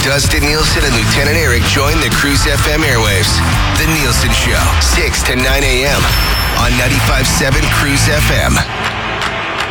Dustin Nielsen and Lieutenant Eric join the Cruise FM airwaves. The Nielsen Show, 6 to 9 a.m. on 95.7 Cruise FM.